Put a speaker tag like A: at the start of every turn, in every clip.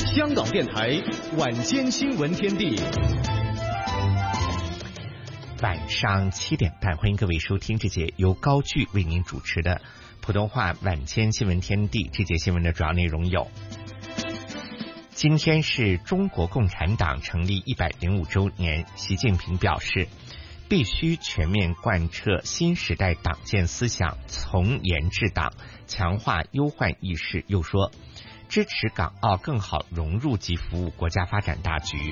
A: 香港电台晚间新闻天地，
B: 晚上7点半，欢迎各位收听这节由高炬为您主持的普通话晚间新闻天地。这节新闻的主要内容有：今天是中国共产党成立105周年，习近平表示，必须全面贯彻新时代党建思想，从严治党，强化忧患意识。又说，支持港澳更好融入及服务国家发展大局。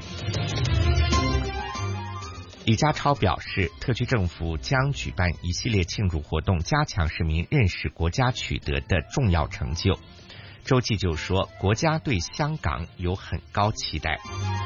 B: 李家超表示，特区政府将举办一系列庆祝活动，加强市民认识国家取得的重要成就。周继就说，国家对香港有很高期待。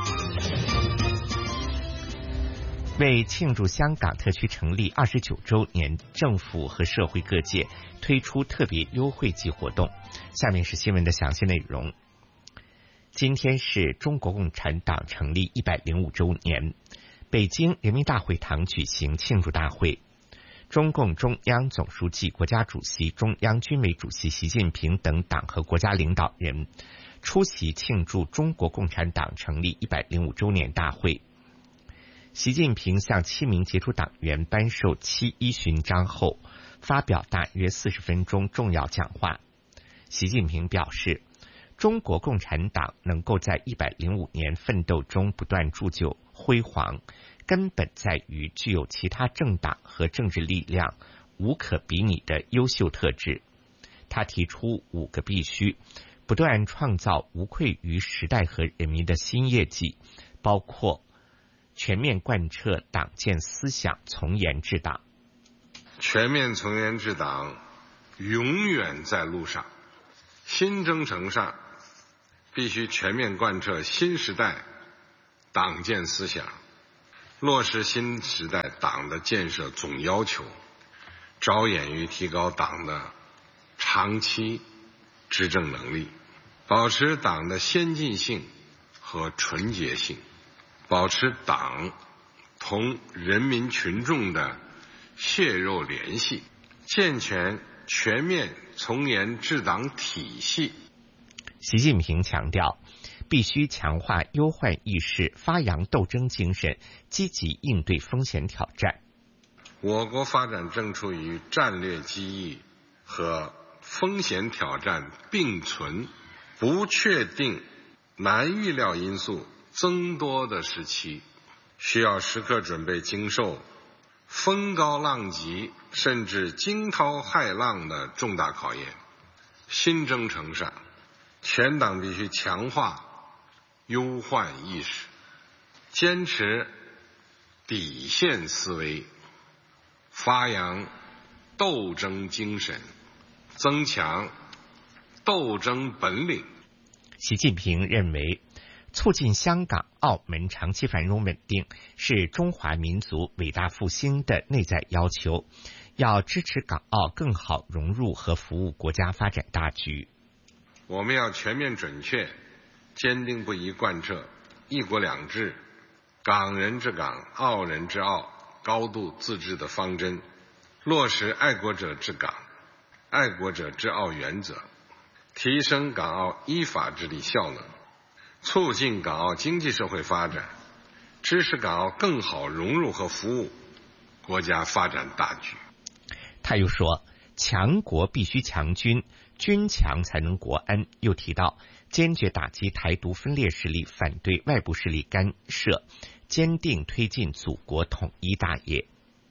B: 为庆祝香港特区成立29周年，政府和社会各界推出特别优惠季活动。下面是新闻的详细内容。今天是中国共产党成立105周年，北京人民大会堂举行庆祝大会。中共中央总书记、国家主席、中央军委主席习近平等党和国家领导人出席庆祝中国共产党成立105周年大会。习近平向7名杰出党员颁授7·1勋章后，发表大约40分钟重要讲话。习近平表示，中国共产党能够在105年奋斗中不断铸就辉煌，根本在于具有其他政党和政治力量无可比拟的优秀特质。他提出5个必须，不断创造无愧于时代和人民的新业绩，包括全面贯彻党建思想，从严治党。
C: 全面从严治党永远在路上，新征程上必须全面贯彻新时代党建思想，落实新时代党的建设总要求，着眼于提高党的长期执政能力，保持党的先进性和纯洁性，保持党同人民群众的血肉联系，健全全面从严治党体系。
B: 习近平强调，必须强化忧患意识，发扬斗争精神，积极应对风险挑战。
C: 我国发展正处于战略机遇和风险挑战并存、不确定、难预料因素增多的时期，需要时刻准备经受风高浪急甚至惊涛骇浪的重大考验。新征程上，全党必须强化忧患意识，坚持底线思维，发扬斗争精神，增强斗争本领。
B: 习近平认为，促进香港、澳门长期繁荣稳定是中华民族伟大复兴的内在要求，要支持港澳更好融入和服务国家发展大局。
C: 我们要全面准确、坚定不移贯彻一国两制、港人治港、澳人治澳高度自治的方针，落实爱国者治港、爱国者治澳原则，提升港澳依法治理效能，促进港澳经济社会发展，支持港澳更好融入和服务国家发展大局。
B: 他又说，强国必须强军，军强才能国安。又提到，坚决打击台独分裂势力，反对外部势力干涉，坚定推进祖国统一大业。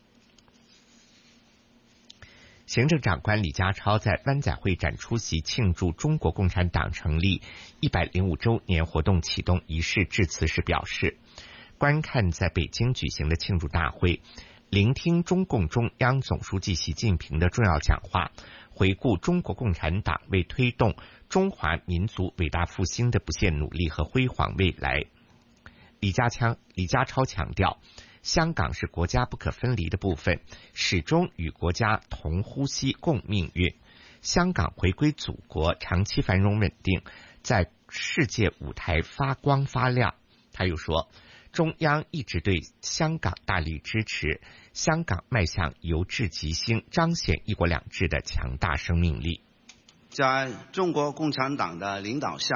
B: 行政长官李家超在湾仔会展出席庆祝中国共产党成立105周年活动启动仪式致辞时表示，观看在北京举行的庆祝大会，聆听中共中央总书记习近平的重要讲话，回顾中国共产党为推动中华民族伟大复兴的不懈努力和辉煌未来。李家超强调，香港是国家不可分离的部分，始终与国家同呼吸共命运。香港回归祖国，长期繁荣稳定，在世界舞台发光发亮。他又说，中央一直对香港大力支持，香港迈向由治及兴，彰显一国两制的强大生命力。
D: 在中国共产党的领导下，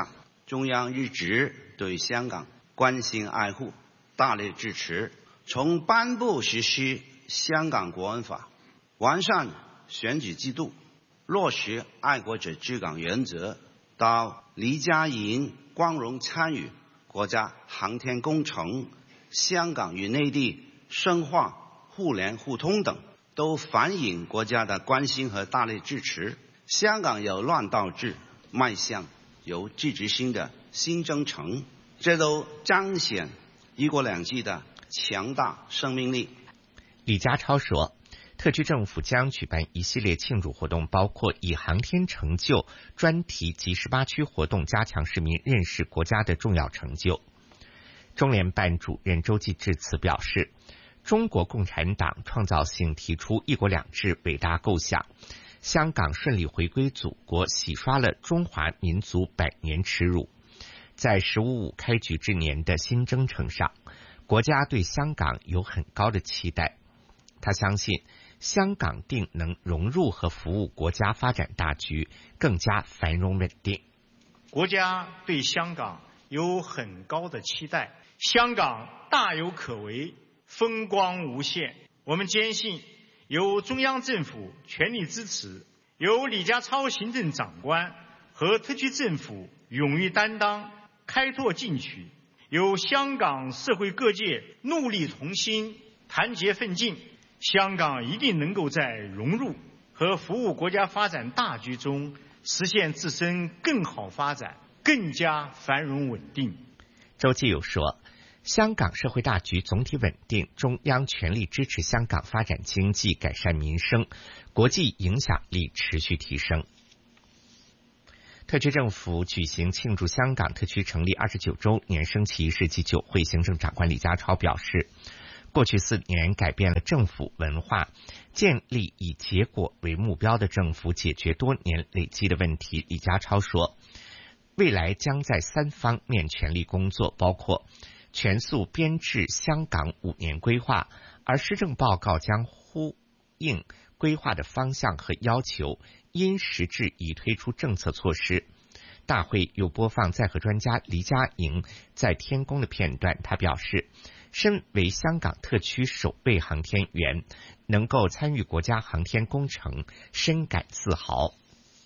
D: 中央一直对香港关心爱护，大力支持。从颁布实施香港国安法、完善选举制度、落实爱国者治港原则，到李家营光荣参与国家航天工程、香港与内地深化互联互通等，都反映国家的关心和大力支持。香港由乱到治，迈向有自治性的新征程，这都彰显一国两制的强大生命力。
B: 李家超说，特区政府将举办一系列庆祝活动，包括以航天成就专题及18区活动，加强市民认识国家的重要成就。中联办主任周济致辞表示，中国共产党创造性提出一国两制伟大构想，香港顺利回归祖国，洗刷了中华民族百年耻辱。在“15+5”开局之年的新征程上，国家对香港有很高的期待。他相信香港定能融入和服务国家发展大局，更加繁荣稳定。
E: 国家对香港有很高的期待，香港大有可为，风光无限。我们坚信，由中央政府全力支持，由李家超行政长官和特区政府勇于担当、开拓进取，由香港社会各界努力同心、团结奋进，香港一定能够在融入和服务国家发展大局中实现自身更好发展，更加繁荣稳定。
B: 周济友说，香港社会大局总体稳定，中央全力支持香港发展经济、改善民生，国际影响力持续提升。特区政府举行庆祝香港特区成立29周年升旗仪式及酒会，行政长官李家超表示，过去4年改变了政府文化，建立以结果为目标的政府，解决多年累积的问题。李家超说，未来将在3方面全力工作，包括全速编制香港5年规划，而施政报告将呼应规划的方向和要求，因时制宜推出政策措施。大会又播放在和专家黎家营在天宫的片段，他表示，身为香港特区首位航天员，能够参与国家航天工程，深感自豪。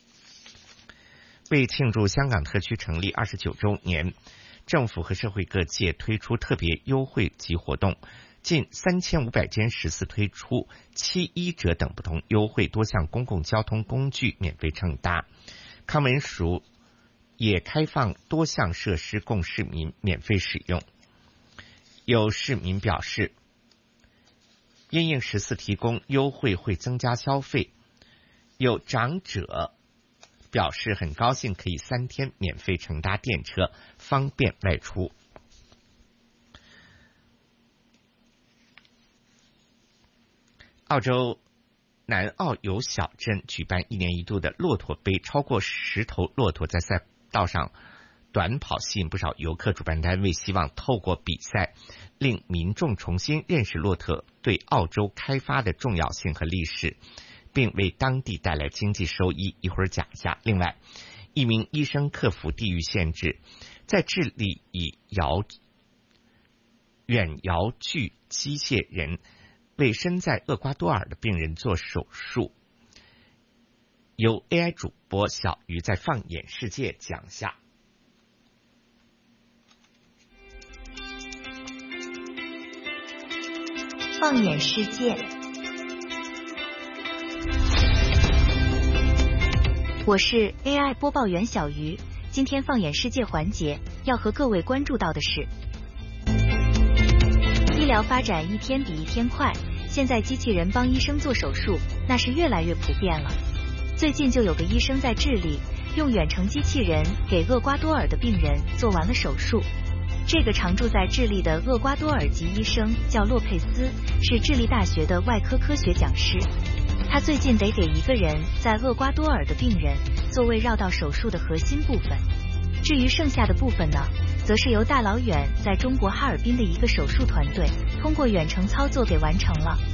B: 为庆祝香港特区成立29周年，政府和社会各界推出特别优惠及活动，近3500间食肆推出7·1折等不同优惠，多项公共交通工具免费乘搭。康文署也开放多项设施供市民免费使用。有市民表示，因应食肆提供优惠会增加消费。有长者表示很高兴可以3天免费乘搭电车，方便外出。澳洲南澳有小镇举办1年1度的骆驼杯，超过10头骆驼在赛道上短跑，吸引不少游客。主办单位希望透过比赛令民众重新认识骆驼对澳洲开发的重要性和历史，并为当地带来经济收益。一会儿讲一下。另外，一名医生克服地域限制，在智利以远遥距机械人为身在厄瓜多尔的病人做手术。由 AI 主播小鱼在放眼世界讲下。
F: 放眼世界，我是 AI 播报员小鱼。今天放眼世界环节要和各位关注到的是，医疗发展一天比一天快，现在机器人帮医生做手术那是越来越普遍了。最近就有个医生在智利用远程机器人给厄瓜多尔的病人做完了手术。这个常住在智利的厄瓜多尔籍医生叫洛佩斯，是智利大学的外科科学讲师。他最近得给一个人在厄瓜多尔的病人做胃绕道手术的核心部分，至于剩下的部分呢，则是由大老远在中国哈尔滨的一个手术团队通过远程操作给完成了。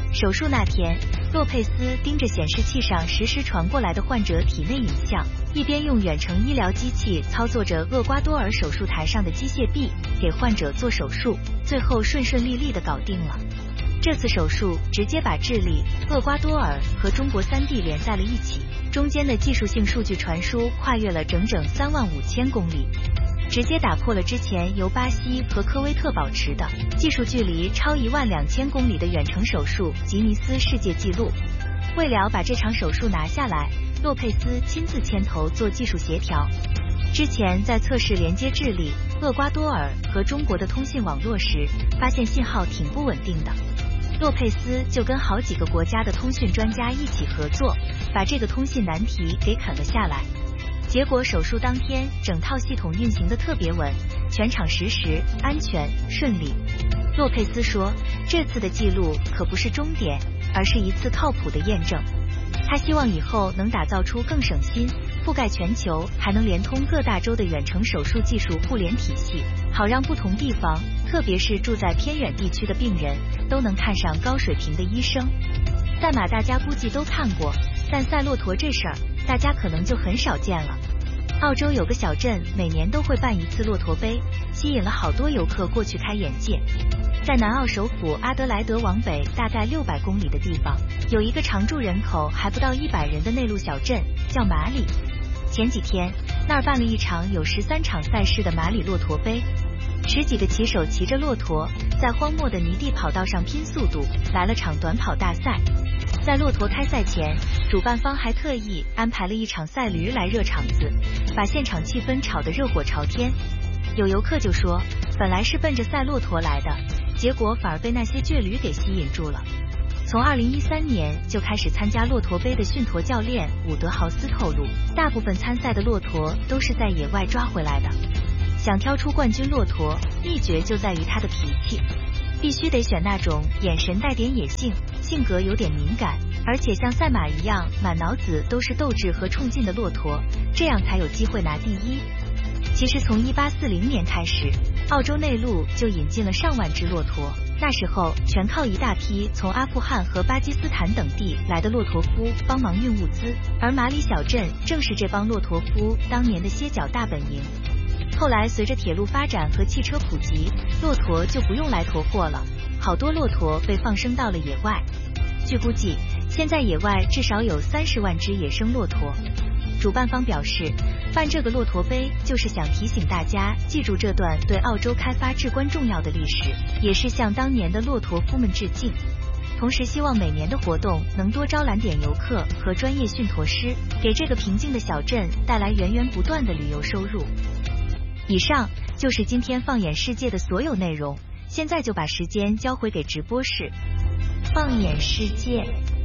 F: 手术那天，洛佩斯盯着显示器上实时传过来的患者体内影像，一边用远程医疗机器操作着厄瓜多尔手术台上的机械臂，给患者做手术，最后顺顺利利地搞定了。这次手术直接把智利、厄瓜多尔和中国3地连在了一起，中间的技术性数据传输跨越了整整35000公里，直接打破了之前由巴西和科威特保持的技术距离超12000公里的远程手术吉尼斯世界纪录。为了把这场手术拿下来，洛佩斯亲自牵头做技术协调。之前在测试连接智利、厄瓜多尔和中国的通信网络时，发现信号挺不稳定的。洛佩斯就跟好几个国家的通讯专家一起合作，把这个通信难题给啃了下来。结果手术当天，整套系统运行得特别稳，全场实时、安全、顺利。洛佩斯说，这次的记录可不是终点，而是一次靠谱的验证。他希望以后能打造出更省心、覆盖全球，还能连通各大洲的远程手术技术互联体系，好让不同地方，特别是住在偏远地区的病人，都能看上高水平的医生。赛马大家估计都看过，但赛骆驼这事儿，大家可能就很少见了。澳洲有个小镇，每年都会办一次骆驼杯，吸引了好多游客过去开眼界。在南澳首府阿德莱德往北大概600公里的地方，有一个常住人口还不到100人的内陆小镇，叫马里。前几天那儿办了一场有13场赛事的马里骆驼杯，10几个骑手骑着骆驼在荒漠的泥地跑道上拼速度，来了场短跑大赛。在骆驼开赛前，主办方还特意安排了一场赛驴来热场子，把现场气氛炒得热火朝天。有游客就说，本来是奔着赛骆驼来的，结果反而被那些倔驴给吸引住了。从2013年就开始参加骆驼杯的驯驼教练伍德豪斯透露，大部分参赛的骆驼都是在野外抓回来的。想挑出冠军骆驼，秘诀就在于他的脾气，必须得选那种眼神带点野性，性格有点敏感，而且像赛马一样满脑子都是斗志和冲劲的骆驼，这样才有机会拿第一。其实从1840年开始，澳洲内陆就引进了上万只骆驼，那时候全靠一大批从阿富汗和巴基斯坦等地来的骆驼夫帮忙运物资，而马里小镇正是这帮骆驼夫当年的歇脚大本营。后来随着铁路发展和汽车普及，骆驼就不用来驮货了，好多骆驼被放生到了野外。据估计，现在野外至少有30万只野生骆驼。主办方表示，办这个骆驼杯就是想提醒大家记住这段对澳洲开发至关重要的历史，也是向当年的骆驼夫们致敬。同时希望每年的活动能多招揽点游客和专业驯驼师，给这个平静的小镇带来源源不断的旅游收入。以上就是今天放眼世界的所有内容，现在就把时间交回给直播室。放眼世界。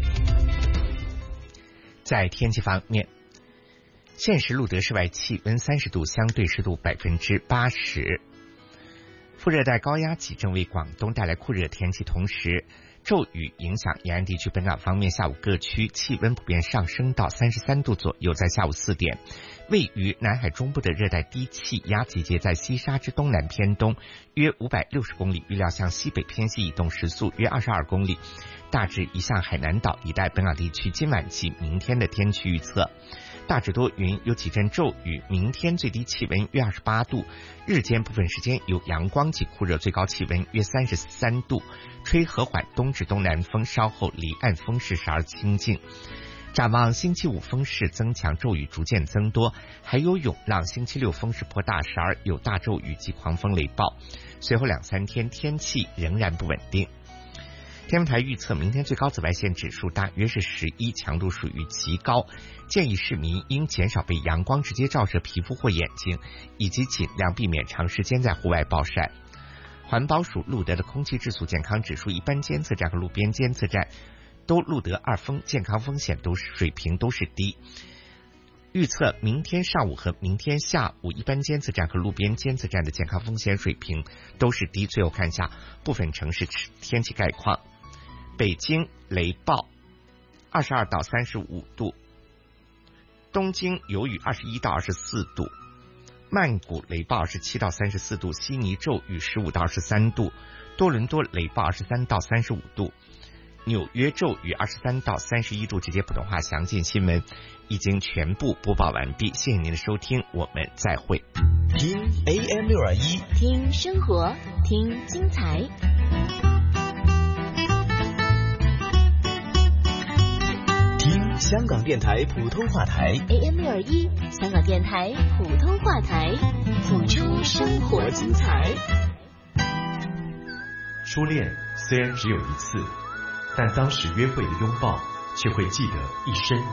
B: 在天气方面，现时录得室外气温30度，相对湿度80%。副热带高压脊正为广东带来酷热天气，同时骤雨影响沿岸地区。本港方面，下午各区气温普遍上升到33度左右。在下午4点，位于南海中部的热带低气压集结在西沙之东南偏东约560公里，预料向西北偏西移动，时速约22公里，大致移向海南岛一带。本港地区今晚及明天的天气预测：大致多云，有几阵骤雨，明天最低气温约28度，日间部分时间有阳光及酷热，最高气温约33度，吹和缓东至东南风，稍后离岸风势时而清劲。展望星期五风势增强，骤雨逐渐增多，还有涌浪。星期六风势颇大，时而有大骤雨及狂风雷暴。随后2-3天天气仍然不稳定。天文台预测，明天最高紫外线指数大约是11，强度属于极高，建议市民应减少被阳光直接照射皮肤或眼睛，以及尽量避免长时间在户外暴晒。环保署录得的空气质素健康指数，一般监测站和路边监测站都录得2分，健康风险水平都是低。预测明天上午和明天下午，一般监测站和路边监测站的健康风险水平都是低。最后看一下部分城市天气概况：北京雷暴22到35度，东京有雨21到24度，曼谷雷暴27到34度，悉尼骤雨15到23度，多伦多雷暴23到35度， 纽约州与23到31度直接普通话详尽新闻已经全部播报完毕，谢谢您的收听，我们再会。
A: 听 AM621，
F: 听生活，听精彩。
A: 听香港电台普通话台
F: AM621，香港电台普通话台，谱出生活精彩。
G: 初恋虽然只有一次，但当时约会的拥抱却会记得一生。